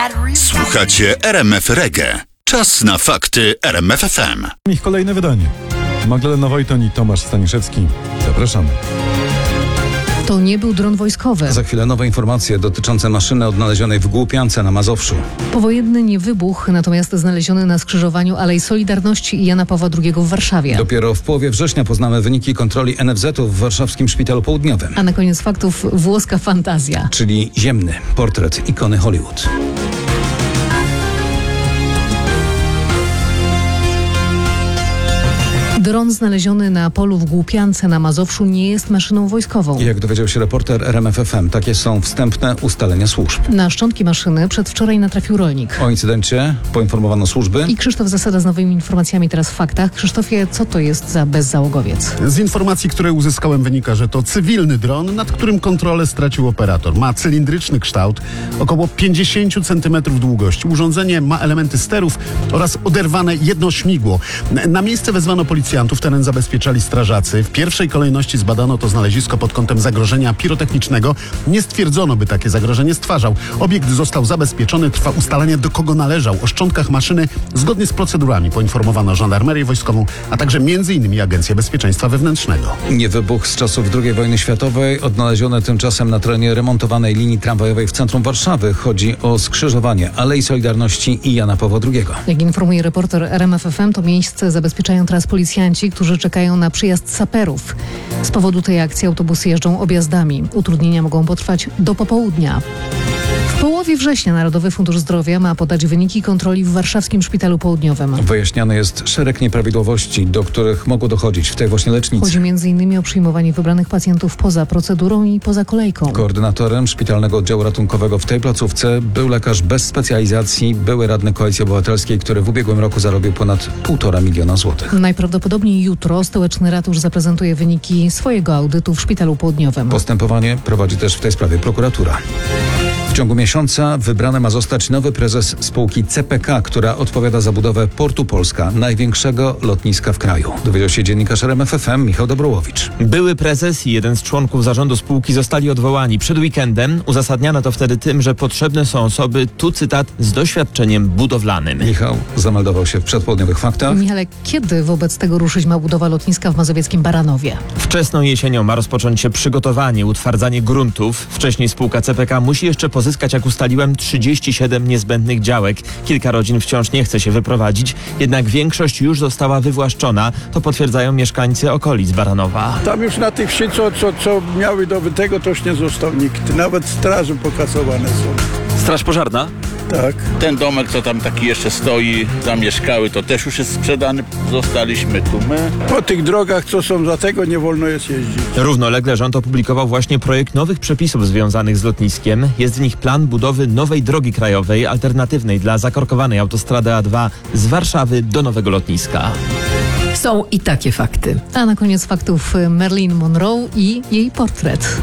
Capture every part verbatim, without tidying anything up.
Słuchacie R M F Reggae. Czas na fakty R M F F M. Ich kolejne wydanie. Magdalena Wojton i Tomasz Staniszewski. Zapraszamy. To nie był dron wojskowy. Za chwilę nowe informacje dotyczące maszyny odnalezionej w Głupiance na Mazowszu. Powojenny nie wybuch, natomiast znaleziony na skrzyżowaniu Alei Solidarności i Jana Pawła drugiego w Warszawie. Dopiero w połowie września poznamy wyniki kontroli N F Z-u w warszawskim Szpitalu Południowym. A na koniec faktów włoska fantazja. Czyli ziemny portret ikony Hollywood. Dron znaleziony na polu w Głupiance na Mazowszu nie jest maszyną wojskową. Jak dowiedział się reporter R M F F M, takie są wstępne ustalenia służb. Na szczątki maszyny przedwczoraj natrafił rolnik. O incydencie poinformowano służby. I Krzysztof Zasada z nowymi informacjami teraz w faktach. Krzysztofie, co to jest za bezzałogowiec? Z informacji, które uzyskałem, wynika, że to cywilny dron, nad którym kontrolę stracił operator. Ma cylindryczny kształt, około pięćdziesiąt centymetrów długości. Urządzenie ma elementy sterów oraz oderwane jedno śmigło. Na miejsce wezwano policjantów, teren zabezpieczali strażacy. W pierwszej kolejności zbadano to znalezisko pod kątem zagrożenia pirotechnicznego. Nie stwierdzono, by takie zagrożenie stwarzał. Obiekt został zabezpieczony, trwa ustalenie, do kogo należał. O szczątkach maszyny zgodnie z procedurami poinformowano Żandarmerię Wojskową, a także między innymi Agencję Bezpieczeństwa Wewnętrznego. Nie wybuch z czasów drugiej wojny światowej, odnalezione tymczasem na terenie remontowanej linii tramwajowej w centrum Warszawy. Chodzi o skrzyżowanie Alei Solidarności i Jana Pawła drugiego. Jak informuje reporter R M F F M, to miejsce zabezpieczają teraz policjanci, którzy czekają na przyjazd saperów. Z powodu tej akcji autobusy jeżdżą objazdami. Utrudnienia mogą potrwać do popołudnia. W połowie września Narodowy Fundusz Zdrowia ma podać wyniki kontroli w warszawskim Szpitalu Południowym. Wyjaśniany jest szereg nieprawidłowości, do których mogło dochodzić w tej właśnie lecznicy. Chodzi między innymi o przyjmowanie wybranych pacjentów poza procedurą i poza kolejką. Koordynatorem szpitalnego oddziału ratunkowego w tej placówce był lekarz bez specjalizacji, były radny Koalicji Obywatelskiej, który w ubiegłym roku zarobił ponad półtora miliona złotych. Najprawdopodobniej jutro stołeczny ratusz zaprezentuje wyniki swojego audytu w Szpitalu Południowym. Postępowanie prowadzi też w tej sprawie prokuratura. W ciągu miesiąca wybrany ma zostać nowy prezes spółki C P K, która odpowiada za budowę Portu Polska, największego lotniska w kraju. Dowiedział się dziennikarz R M F F M Michał Dobrołowicz. Były prezes i jeden z członków zarządu spółki zostali odwołani przed weekendem. Uzasadniano to wtedy tym, że potrzebne są osoby, tu cytat, z doświadczeniem budowlanym. Michał zameldował się w przedpołudniowych faktach. Michale, kiedy wobec tego ruszyć ma budowa lotniska w mazowieckim Baranowie? Wczesną jesienią ma rozpocząć się przygotowanie, utwardzanie gruntów. Wcześniej spółka C P K musi jeszcze pozyskać, jak ustaliłem, trzydzieści siedem niezbędnych działek. Kilka rodzin wciąż nie chce się wyprowadzić, jednak większość już została wywłaszczona. To potwierdzają mieszkańcy okolic Baranowa. Tam już na tych wsi, co, co, co miały do tego, to już nie został nikt. Nawet straże pokasowane są. Straż pożarna? Tak. Ten domek, co tam taki jeszcze stoi, zamieszkały, to też już jest sprzedany. Zostaliśmy tu my. Po tych drogach, co są za tego, nie wolno jest jeździć. Równolegle rząd opublikował właśnie projekt nowych przepisów związanych z lotniskiem. Jest w nich plan budowy nowej drogi krajowej, alternatywnej dla zakorkowanej autostrady A dwa z Warszawy do nowego lotniska. Są i takie fakty. A na koniec faktów Marilyn Monroe i jej portret.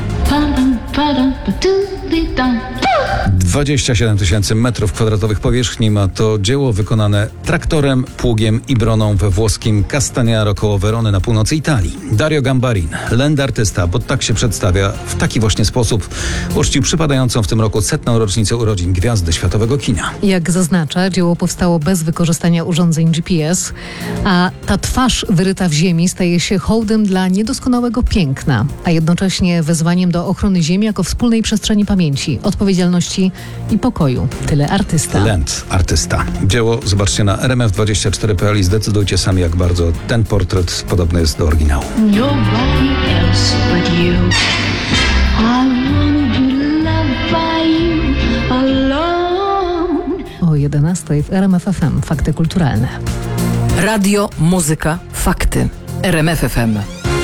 dwadzieścia siedem tysięcy metrów kwadratowych powierzchni ma to dzieło wykonane traktorem, pługiem i broną we włoskim Castagnaro koło Werony na północy Italii. Dario Gambarin, lendartysta, bo tak się przedstawia, w taki właśnie sposób uczcił przypadającą w tym roku setną rocznicę urodzin gwiazdy światowego kina. Jak zaznacza, dzieło powstało bez wykorzystania urządzeń G P S, a ta twarz wyryta w ziemi staje się hołdem dla niedoskonałego piękna, a jednocześnie wezwaniem do ochrony ziemi jako wspólnej przestrzeni pamięci, odpowiedzialności i pokoju. Tyle artysta. Lend, artysta. Dzieło zobaczcie na R M F dwadzieścia cztery kropka p l i zdecydujcie sami, jak bardzo ten portret podobny jest do oryginału. O jedenastej w R M F F M. Fakty kulturalne. Radio, muzyka, fakty. R M F F M.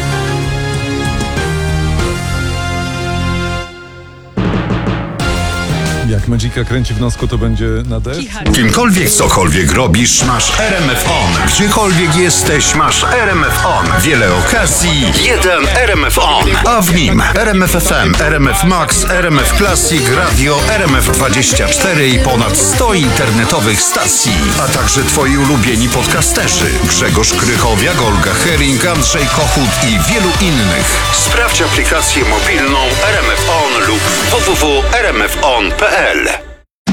Jak Magica kręci w nosku, to będzie na deszcz. Kimkolwiek, cokolwiek robisz, masz R M F On. Gdziekolwiek jesteś, masz R M F On. Wiele okazji, jeden R M F On. A w nim R M F F M, R M F Max, R M F Classic, Radio, R M F dwadzieścia cztery i ponad sto internetowych stacji. A także twoi ulubieni podcasterzy. Grzegorz Krychowiak, Olga Hering, Andrzej Kochut i wielu innych. Sprawdź aplikację mobilną R M F On lub w w w kropka r m f on kropka p l.